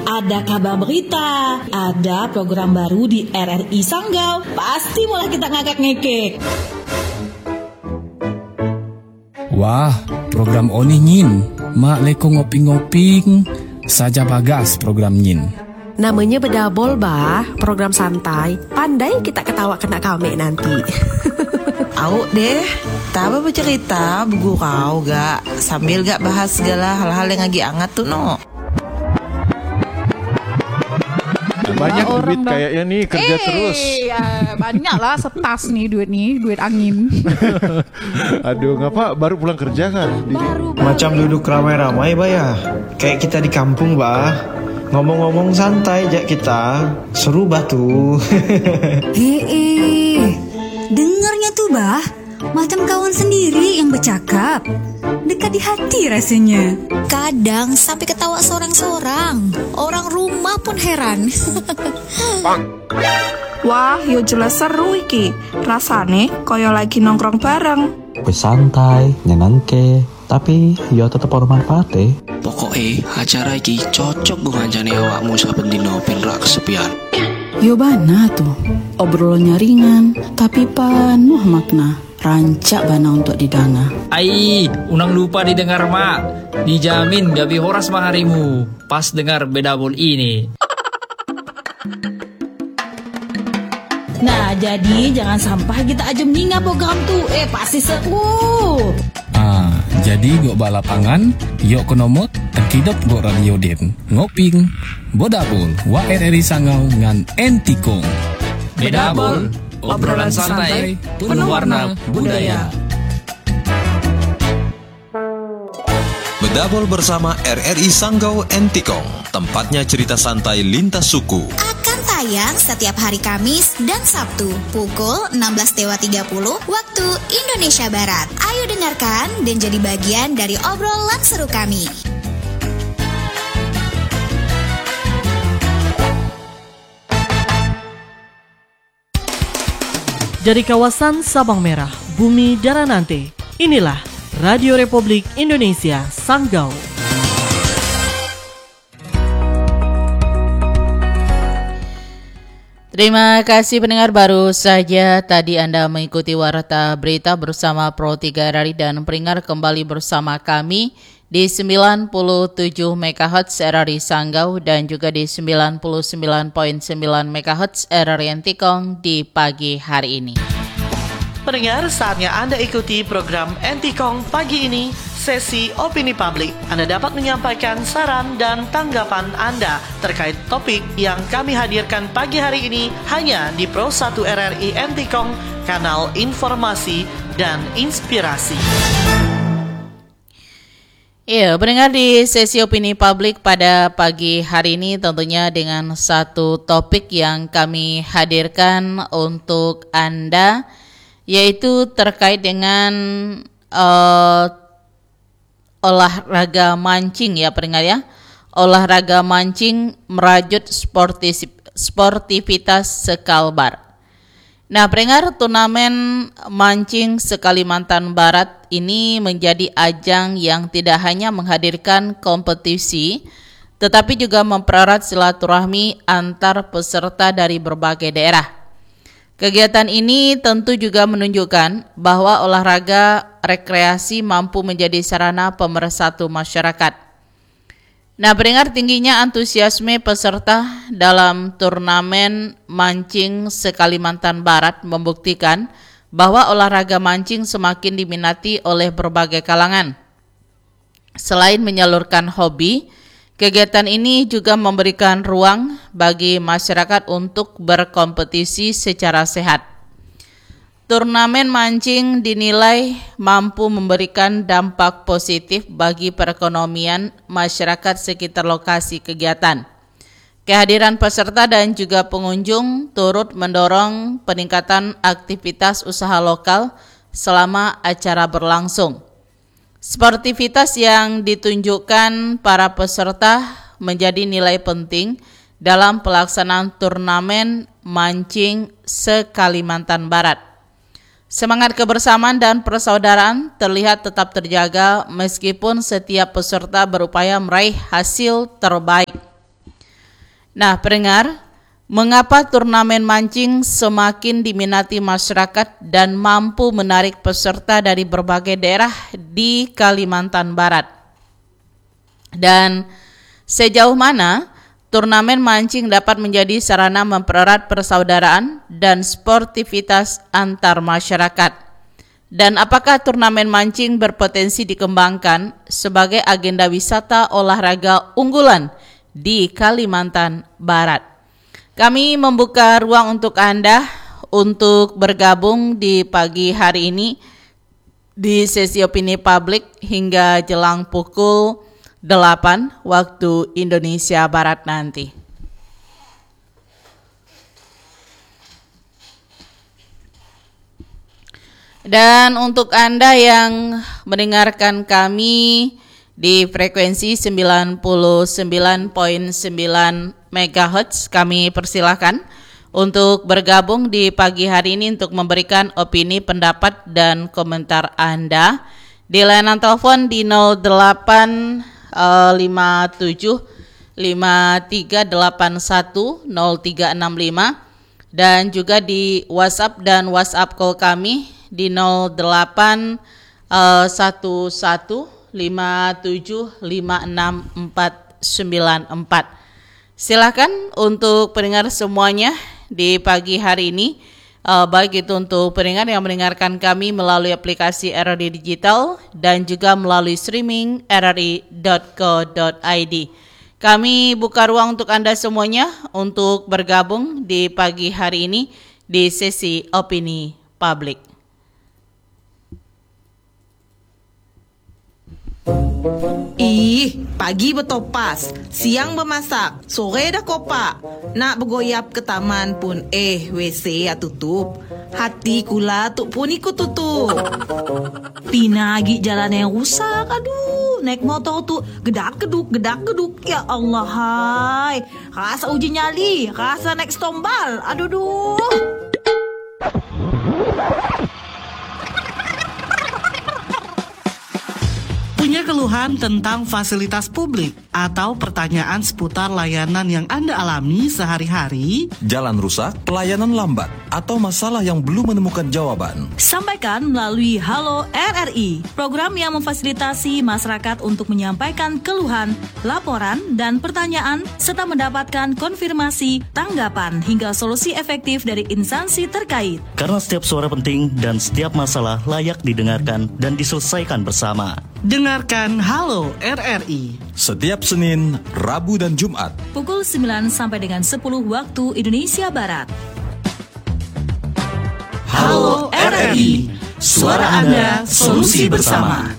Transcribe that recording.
ada kabar berita, ada program baru di RRI Sanggau. Pasti mulai kita ngakak-ngekek. Wah, program oni nyin. Mak leko ngoping-ngoping. Saja bagas program nyin. Namanya Bedabol, bah. Program santai. Pandai kita ketawa kena kami nanti. Au deh, taba bercerita bergurau gak sambil gak bahas segala hal-hal yang lagi hangat tuh no. Banyak duit kayaknya nih kerja terus. Ya, banyak lah setas nih, duit angin. Aduh, ngapa baru pulang kerja kan? Macam duduk ramai-ramai bah ya. Kayak kita di kampung bah. Ngomong-ngomong santai aja kita. Seru bah tuh. Dengarnya tuh bah, macam kawan sendiri yang bercakap. Dekat di hati rasanya. Kadang sampai ketawa sorang-sorang. Orang rumah pun heran. Wah, yo jelas seru iki. Rasane koyo lagi nongkrong bareng. Bersantai, nyenengke, tapi yo tetep bermanfaat. Pokoknya acara iki cocok ngancani awakmu saben dino ben ra kesepian. Yo bana tuh, obrolannya ringan, tapi penuh makna. Rancak bana untuk didanga. Ai, unang lupa didengar mak. Dijamin gabi horas maharimu pas dengar Bedabol ini. Nah, jadi jangan sampai kita aja meninggal program tuh. Pasti seru. Jadi gok balapangan, yuk konomot, terkidop gok radio den. Ngoping, Bedabol, wa RRI Sanggau ngan Entikong. Bedabol, obrolan santai, penuh warna budaya. Bedabol bersama RRI Sanggau Entikong, tempatnya cerita santai lintas suku. Akan tayang setiap hari Kamis dan Sabtu pukul 16.30 waktu Indonesia Barat. Ayo dengarkan dan jadi bagian dari obrolan seru kami. Dari kawasan Sabang Merah, Bumi Daranante, inilah Radio Republik Indonesia Sanggau. Terima kasih pendengar, baru saja tadi Anda mengikuti warta berita bersama Pro 3 RRI dan pendengar kembali bersama kami di 97 MHz RRI Sanggau dan juga di 99.9 MHz RRI Entikong di pagi hari ini. Pendengar, saatnya Anda ikuti program Entikong pagi ini, sesi opini publik. Anda dapat menyampaikan saran dan tanggapan Anda terkait topik yang kami hadirkan pagi hari ini hanya di Pro 1 RRI Entikong, kanal informasi dan inspirasi. Iya, pendengar, di sesi opini publik pada pagi hari ini tentunya dengan satu topik yang kami hadirkan untuk Anda, yaitu terkait dengan olahraga mancing ya pendengar ya. Olahraga mancing merajut sportivitas sekalbar. Nah, pendengar, turnamen mancing se-Kalimantan Barat ini menjadi ajang yang tidak hanya menghadirkan kompetisi, tetapi juga mempererat silaturahmi antar peserta dari berbagai daerah. Kegiatan ini tentu juga menunjukkan bahwa olahraga rekreasi mampu menjadi sarana pemersatu masyarakat. Nah, pendengar, tingginya antusiasme peserta dalam turnamen mancing se-Kalimantan Barat membuktikan bahwa olahraga mancing semakin diminati oleh berbagai kalangan. Selain menyalurkan hobi, kegiatan ini juga memberikan ruang bagi masyarakat untuk berkompetisi secara sehat. Turnamen mancing dinilai mampu memberikan dampak positif bagi perekonomian masyarakat sekitar lokasi kegiatan. Kehadiran peserta dan juga pengunjung turut mendorong peningkatan aktivitas usaha lokal selama acara berlangsung. Sportivitas yang ditunjukkan para peserta menjadi nilai penting dalam pelaksanaan turnamen mancing se-Kalimantan Barat. Semangat kebersamaan dan persaudaraan terlihat tetap terjaga meskipun setiap peserta berupaya meraih hasil terbaik. Nah, pendengar, mengapa turnamen mancing semakin diminati masyarakat dan mampu menarik peserta dari berbagai daerah di Kalimantan Barat? Dan sejauh mana turnamen mancing dapat menjadi sarana mempererat persaudaraan dan sportivitas antar masyarakat? Dan apakah turnamen mancing berpotensi dikembangkan sebagai agenda wisata olahraga unggulan di Kalimantan Barat? Kami membuka ruang untuk Anda untuk bergabung di pagi hari ini di sesi opini publik hingga jelang pukul 8 waktu Indonesia Barat nanti. Dan untuk Anda yang mendengarkan kami di frekuensi 99.9 MHz, kami persilahkan untuk bergabung di pagi hari ini untuk memberikan opini, pendapat, dan komentar Anda di layanan telepon di 0857 5381 0365 dan juga di WhatsApp dan WhatsApp call kami di 0811 5756 494. Silakan untuk pendengar semuanya di pagi hari ini, baik itu untuk pendengar yang mendengarkan kami melalui aplikasi RRI Digital dan juga melalui streaming rri.co.id. Kami buka ruang untuk Anda semuanya untuk bergabung di pagi hari ini di sesi opini publik. Ih, pagi betopas, siang bemasak, sore dah kopak. Nak bergoyap ke taman pun WC ya tutup. Hati kula tu pun ikut tutup. Pinagi jalan yang rusak, aduh. Naik motor tu gedak-geduk. Ya Allah, hai. Rasa uji nyali, rasa naik stombal. Aduh. Punya keluhan tentang fasilitas publik atau pertanyaan seputar layanan yang Anda alami sehari-hari? Jalan rusak, pelayanan lambat, atau masalah yang belum menemukan jawaban? Sampaikan melalui Halo RRI, program yang memfasilitasi masyarakat untuk menyampaikan keluhan, laporan, dan pertanyaan, serta mendapatkan konfirmasi, tanggapan, hingga solusi efektif dari instansi terkait. Karena setiap suara penting dan setiap masalah layak didengarkan dan diselesaikan bersama. Dengarkan Halo RRI setiap Senin, Rabu, dan Jumat pukul 9 sampai dengan 10 waktu Indonesia Barat. Halo RRI, suara Anda, solusi bersama.